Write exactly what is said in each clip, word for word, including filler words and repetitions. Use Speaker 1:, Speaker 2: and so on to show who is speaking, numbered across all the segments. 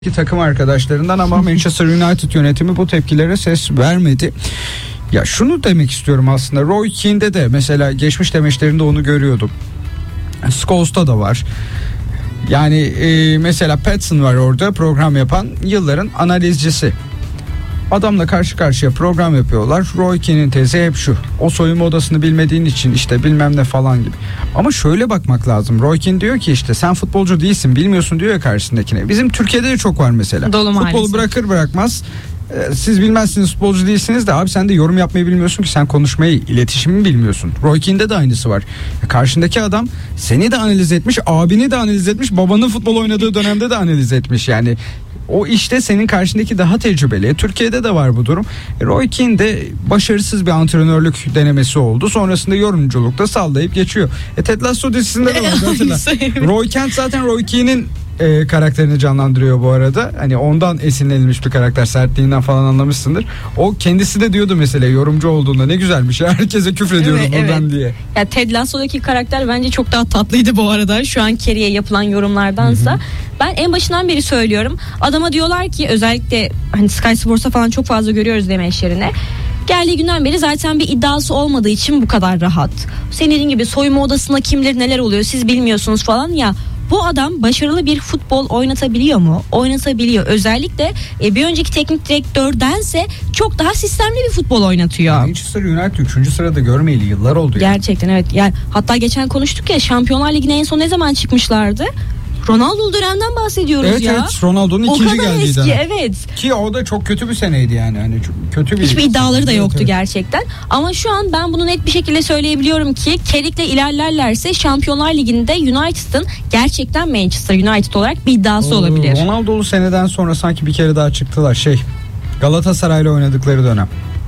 Speaker 1: takım arkadaşlarından ama Manchester United yönetimi bu tepkilere ses vermedi. Ya şunu demek istiyorum aslında. Roy Keane'de de mesela geçmiş demeçlerinde onu görüyordum. Scholes'ta da var. Yani e, mesela Patson var orada program yapan, yılların analizcisi. Adamla karşı karşıya program yapıyorlar. Roy Keane'in tezi hep şu: o soyunma odasını bilmediğin için işte bilmem ne falan gibi. Ama şöyle bakmak lazım. Roy Keane diyor ki işte sen futbolcu değilsin, bilmiyorsun diyor ya karşısındakine. Bizim Türkiye'de de çok var mesela.
Speaker 2: Dolu
Speaker 1: Futbolu
Speaker 2: maalesef. Bırakır
Speaker 1: bırakmaz. Siz bilmezsiniz, futbolcu değilsiniz de abi sen de yorum yapmayı bilmiyorsun ki, sen konuşmayı, iletişimi bilmiyorsun. Roy Keane'de de aynısı var. Karşındaki adam seni de analiz etmiş, abini de analiz etmiş, babanın futbol oynadığı dönemde de analiz etmiş. Yani o işte senin karşındaki daha tecrübeli. Türkiye'de de var bu durum. Roy Keane de başarısız bir antrenörlük denemesi oldu. Sonrasında yorumculukta sallayıp geçiyor. E Ted Lasso dizisinde de vardı, hatırla. Roy Kent zaten Roy Keane'in e, karakterini canlandırıyor bu arada. Hani ondan esinlenilmiş bir karakter, sertliğinden falan anlamışsındır. O kendisi de diyordu mesela yorumcu olduğunda, ne güzelmiş ya, herkese küfrediyoruz
Speaker 2: evet,
Speaker 1: buradan
Speaker 2: evet.
Speaker 1: diye.
Speaker 2: Ya Ted Lasso'daki karakter bence çok daha tatlıydı bu arada. Şu an Carrie'ye yapılan yorumlardansa. Hı hı. Ben en başından beri söylüyorum. Adama diyorlar ki, özellikle hani Sky Sports'ta falan çok fazla görüyoruz demeçlerini. Geldiği günden beri zaten bir iddiası olmadığı için bu kadar rahat. Senin dediğin gibi soyunma odasında kim bilir neler oluyor, siz bilmiyorsunuz falan ya. Bu adam başarılı bir futbol oynatabiliyor mu? Oynatabiliyor. Özellikle e, bir önceki teknik direktördense çok daha sistemli bir futbol oynatıyor.
Speaker 1: Manchester United üçüncü sırada görmeyeli yıllar oldu. Yani.
Speaker 2: Gerçekten evet. Yani hatta geçen konuştuk ya, Şampiyonlar Ligi'ne en son ne zaman çıkmışlardı? Ronaldo dönemden bahsediyoruz
Speaker 1: evet,
Speaker 2: ya.
Speaker 1: Evet, Ronaldo'nun
Speaker 2: o
Speaker 1: ikinci
Speaker 2: kadar
Speaker 1: geldiği
Speaker 2: eski,
Speaker 1: dönem.
Speaker 2: evet.
Speaker 1: Ki o da çok kötü bir seneydi yani. Hani çok kötü bir
Speaker 2: Hiçbir iddiaları da yoktu, evet,
Speaker 1: evet.
Speaker 2: gerçekten. Ama şu an ben bunu net bir şekilde söyleyebiliyorum ki Carrick'le ilerlerlerse Şampiyonlar Ligi'nde United'ın gerçekten Manchester United olarak bir iddiası
Speaker 1: Oo,
Speaker 2: olabilir.
Speaker 1: Ronaldo'lu seneden sonra sanki bir kere daha çıktılar. Şey, Galatasaray'la oynadıkları dönem.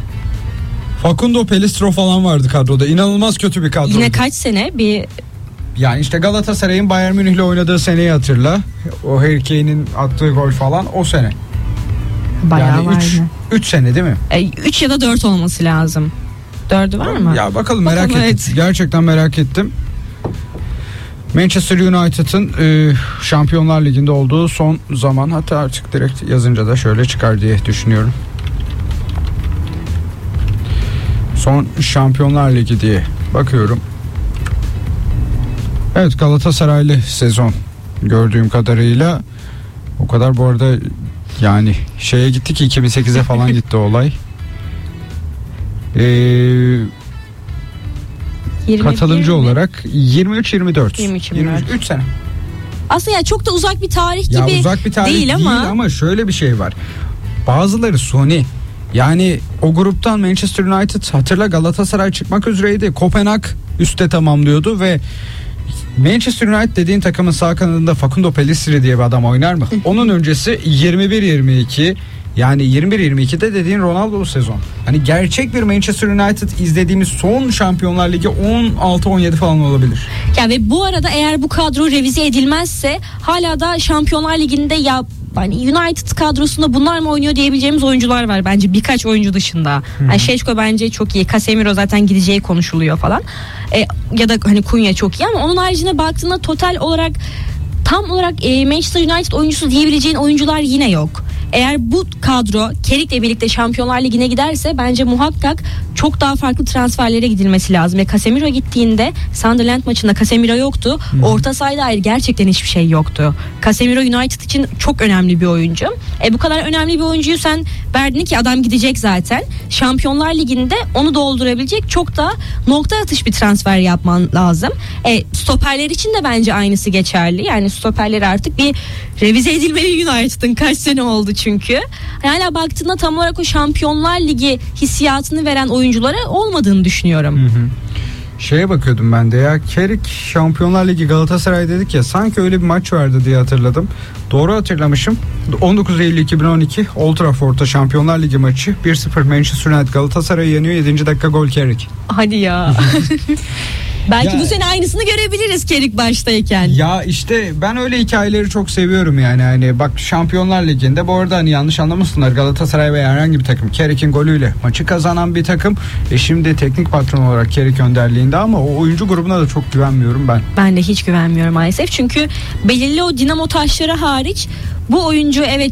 Speaker 1: Facundo Pelistro falan vardı kadroda. İnanılmaz kötü bir kadro.
Speaker 2: Yine kaç sene bir...
Speaker 1: Yani işte Galatasaray'ın Bayern Münih'le oynadığı seneyi hatırla. O Harry Kane'in attığı gol falan o sene.
Speaker 2: Bayağı
Speaker 1: yani
Speaker 2: var
Speaker 1: üç,
Speaker 2: mı?
Speaker 1: üç sene değil mi?
Speaker 2: üç ya da dört olması lazım. dördü var mı?
Speaker 1: Ya bakalım, merak
Speaker 2: bakalım,
Speaker 1: ettim. Evet. Gerçekten merak ettim. Manchester United'ın e, Şampiyonlar Ligi'nde olduğu son zaman, hatta artık direkt yazınca da şöyle çıkar diye düşünüyorum. Son Şampiyonlar Ligi diye bakıyorum. Evet, Galatasaraylı sezon gördüğüm kadarıyla. O kadar bu arada yani şeye gitti ki iki bin sekize falan gitti olay. Ee, katılımcı olarak yirmi üç yirmi dört
Speaker 2: yirmi üç yirmi dört
Speaker 1: üç sene.
Speaker 2: Aslında ya çok da uzak bir tarih
Speaker 1: ya
Speaker 2: gibi
Speaker 1: uzak bir tarih
Speaker 2: değil,
Speaker 1: değil
Speaker 2: ama
Speaker 1: ama şöyle bir şey var. Bazıları Sony. Yani o gruptan Manchester United, hatırla, Galatasaray çıkmak üzereydi. Kopenhag üstte tamamlıyordu ve Manchester United dediğin takımın sağ kanadında Facundo Pelistri diye bir adam oynar mı? Onun öncesi yirmi bir yirmi iki, yani yirmi bir yirmi ikide dediğin Ronaldo sezon. Hani gerçek bir Manchester United izlediğimiz son Şampiyonlar Ligi on altı on yedi falan olabilir.
Speaker 2: Ya ve bu arada eğer bu kadro revize edilmezse hala da Şampiyonlar Ligi'nde ya hani United kadrosunda bunlar mı oynuyor diyebileceğimiz oyuncular var bence, birkaç oyuncu dışında. Yani Şeşko bence çok iyi. Casemiro zaten gideceği konuşuluyor falan. E, ya da hani Cunha çok iyi, ama onun haricinde baktığında total olarak tam olarak e, Manchester United oyuncusu diyebileceğin oyuncular yine yok. Eğer bu kadro Carrick'le birlikte Şampiyonlar Ligi'ne giderse bence muhakkak çok daha farklı transferlere gidilmesi lazım. Ve Casemiro gittiğinde Sunderland maçında Casemiro yoktu. Hmm. Orta sahaya dair gerçekten hiçbir şey yoktu. Casemiro United için çok önemli bir oyuncu. E bu kadar önemli bir oyuncuyu sen verdin ki adam gidecek zaten. Şampiyonlar Ligi'nde onu doldurabilecek çok da nokta atış bir transfer yapman lazım. E stoperler için de bence aynısı geçerli. Yani stoperleri artık bir revize edilmeli United'ın, kaç sene oldu çünkü. Hala baktığında tam olarak o Şampiyonlar Ligi hissiyatını veren oyunculara olmadığını düşünüyorum. Hı hı.
Speaker 1: Şeye bakıyordum ben de ya, Carrick Şampiyonlar Ligi Galatasaray dedik ya, sanki öyle bir maç vardı diye hatırladım. Doğru hatırlamışım. on dokuz Eylül iki bin on iki Old Trafford'da Şampiyonlar Ligi maçı bir sıfır Manchester United Galatasaray'ı yeniyor, yedinci dakika gol Carrick.
Speaker 2: Hadi ya. Belki
Speaker 1: Ya-
Speaker 2: bu sene aynısını görebiliriz Kerik baştayken.
Speaker 1: Ya işte ben öyle hikayeleri çok seviyorum yani. Hani bak Şampiyonlar Ligi'nde bu arada hani yanlış anlamasınlar, Galatasaray veya herhangi bir takım Kerik'in golüyle maçı kazanan bir takım. E şimdi teknik patron olarak Kerik önderliğinde, ama o oyuncu grubuna da çok güvenmiyorum ben.
Speaker 2: Ben de hiç güvenmiyorum maalesef. Çünkü belirli o dinamo taşları hariç bu oyuncu evet